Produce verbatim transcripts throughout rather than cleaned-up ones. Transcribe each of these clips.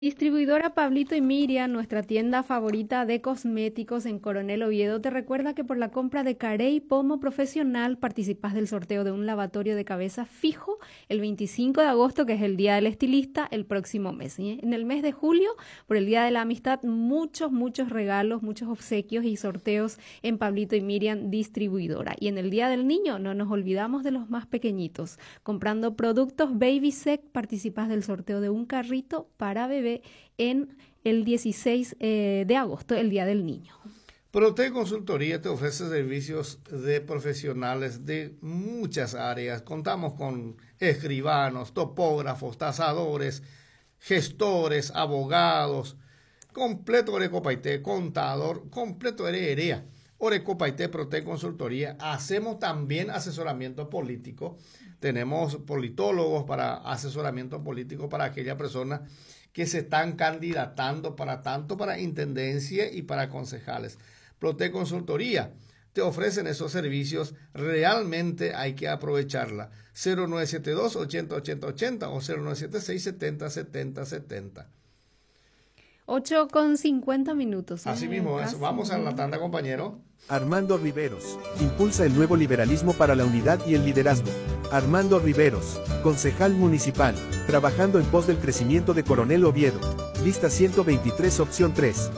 Distribuidora Pablito y Miriam, nuestra tienda favorita de cosméticos en Coronel Oviedo, te recuerda que por la compra de Carey Pomo Profesional participas del sorteo de un lavatorio de cabeza fijo el veinticinco de agosto, que es el Día del Estilista, el próximo mes. ¿Sí? En el mes de julio, por el Día de la Amistad, muchos, muchos regalos, muchos obsequios y sorteos en Pablito y Miriam Distribuidora. Y en el Día del Niño no nos olvidamos de los más pequeñitos. Comprando productos Baby Sec participas del sorteo de un carrito para bebé en el dieciséis eh, de agosto, el Día del Niño. Prote Consultoría te ofrece servicios de profesionales de muchas áreas. Contamos con escribanos, topógrafos, tasadores, gestores, abogados, completo Orecopaité, contador, completo Herería. Orecopaité Prote Consultoría. Hacemos también asesoramiento político. Tenemos politólogos para asesoramiento político para aquellas personas que se están candidatando para tanto para intendencia y para concejales. Prote Consultoría te ofrecen esos servicios, realmente hay que aprovecharla. cero nueve siete dos, ochenta, ochenta, ochenta o cero nueve siete seis, setenta, setenta, setenta. ocho con cincuenta minutos. Así mismo es. Vamos a la tanda, compañero. Armando Riveros, impulsa el nuevo liberalismo para la unidad y el liderazgo. Armando Riveros, concejal municipal, trabajando en pos del crecimiento de Coronel Oviedo. Lista ciento veintitrés, opción tres.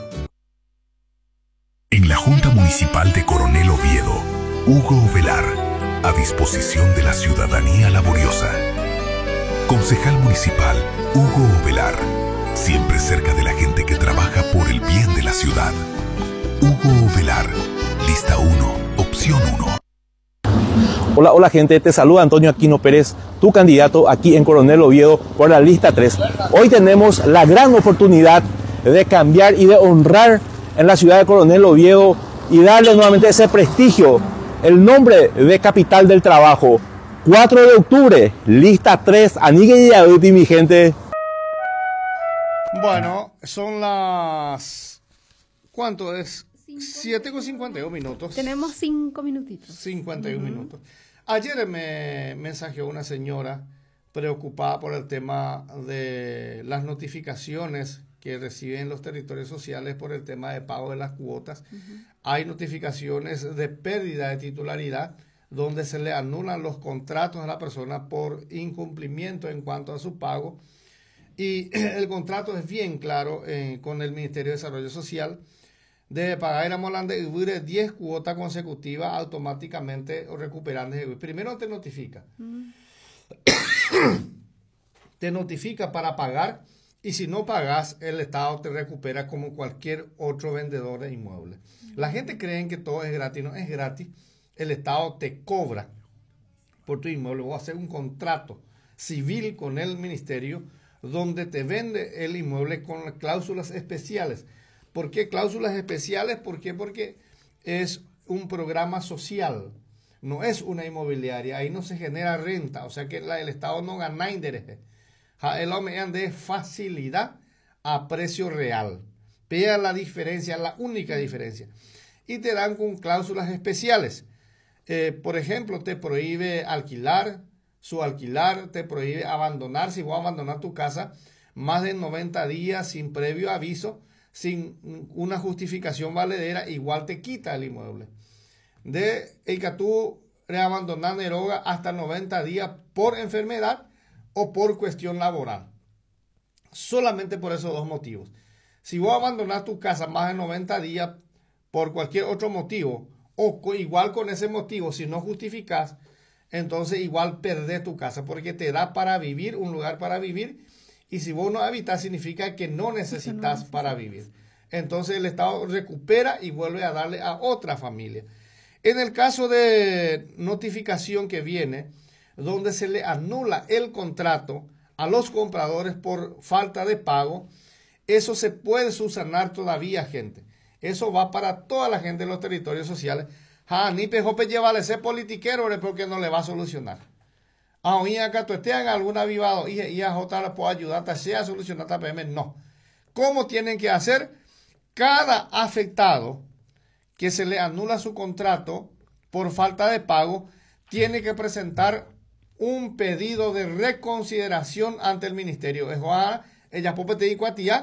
En la Junta Municipal de Coronel Oviedo, Hugo Ovelar, a disposición de la ciudadanía laboriosa. Concejal municipal, Hugo Ovelar, siempre cerca de la gente que trabaja por el bien de la ciudad. Hugo Ovelar, lista uno, opción uno. Hola, hola gente, te saluda Antonio Aquino Pérez, tu candidato aquí en Coronel Oviedo por la lista tres. Hoy tenemos la gran oportunidad de cambiar y de honrar en la ciudad de Coronel Oviedo y darle nuevamente ese prestigio, el nombre de capital del trabajo. cuatro de octubre, lista tres, Anigue y Aduti, mi gente. Bueno, son las... ¿Cuánto es? siete con cincuenta y uno minutos. Tenemos cinco minutitos. cincuenta y uno Uh-huh. minutos. Ayer me mensajeó una señora preocupada por el tema de las notificaciones que reciben los territorios sociales por el tema de pago de las cuotas. Uh-huh. Hay notificaciones de pérdida de titularidad donde se le anulan los contratos a la persona por incumplimiento en cuanto a su pago. Y el contrato es bien claro eh, con el Ministerio de Desarrollo Social. Debe pagar a Molande y diez cuotas consecutivas automáticamente recuperando. Primero te notifica. Mm. Te notifica para pagar y si no pagas, el Estado te recupera como cualquier otro vendedor de inmuebles. Mm. La gente cree que todo es gratis. No es gratis. El Estado te cobra por tu inmueble. Voy a hacer un contrato civil con el Ministerio donde te vende el inmueble con cláusulas especiales. ¿Por qué cláusulas especiales? ¿Por qué? Porque es un programa social, no es una inmobiliaria, ahí no se genera renta, o sea que la, el Estado no gana interés. El hombre de facilidad a precio real. Vea la diferencia, la única diferencia. Y te dan con cláusulas especiales. Eh, por ejemplo, te prohíbe alquilar, subalquilar, te prohíbe abandonar, si vas a abandonar tu casa más de noventa días sin previo aviso, sin una justificación valedera, igual te quita el inmueble. De el que tú reabandonar Neroga hasta noventa días por enfermedad o por cuestión laboral. Solamente por esos dos motivos. Si vos abandonas tu casa más de noventa días por cualquier otro motivo, o co- igual con ese motivo, si no justificas, entonces igual perdés tu casa, porque te da para vivir, un lugar para vivir. Y si vos no habitas, significa que no necesitas no para vivir. Entonces el Estado recupera y vuelve a darle a otra familia. En el caso de notificación que viene, donde se le anula el contrato a los compradores por falta de pago, eso se puede subsanar todavía, gente. Eso va para toda la gente de los territorios sociales. Ah, ni pejope llevarle ese politiquero porque no le va a solucionar. Aún acá tú estés en algún avivado y, y a J le puedo ayudar a sea a solucionar esta P M. No. ¿Cómo tienen que hacer? Cada afectado que se le anula su contrato por falta de pago tiene que presentar un pedido de reconsideración ante el ministerio. Es ella popete y cuatía